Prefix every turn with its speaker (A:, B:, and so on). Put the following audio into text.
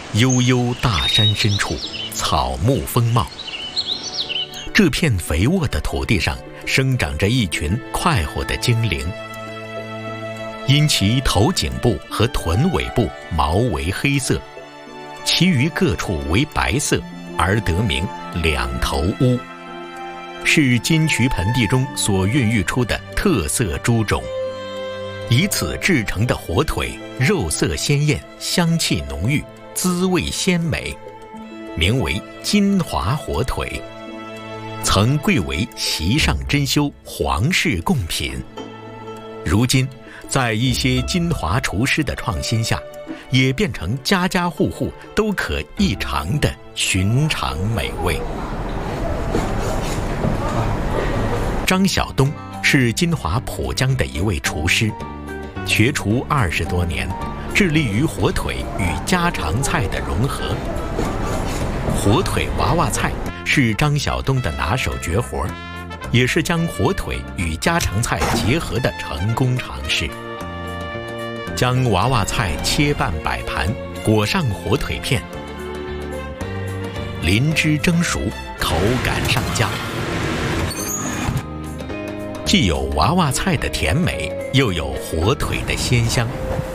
A: 悠悠大山深处，草木丰茂。这片肥沃的土地上生长着一群快活的精灵，因其头颈部和臀尾部毛为黑色，其余各处为白色，而得名两头乌，是金渠盆地中所孕育出的特色猪种。以此制成的火腿，肉色鲜艳，香气浓郁，滋味鲜美，名为金华火腿，曾贵为席上珍馐皇室贡品。如今在一些金华厨师的创新下，也变成家家户户都可一尝的寻常美味。张晓东是金华浦江的一位厨师，学厨20多年，致力于火腿与家常菜的融合。火腿娃娃菜是张晓东的拿手绝活，也是将火腿与家常菜结合的成功尝试。将娃娃菜切半摆盘，裹上火腿片，淋汁蒸熟，口感上佳。既有娃娃菜的甜美，又有火腿的鲜香，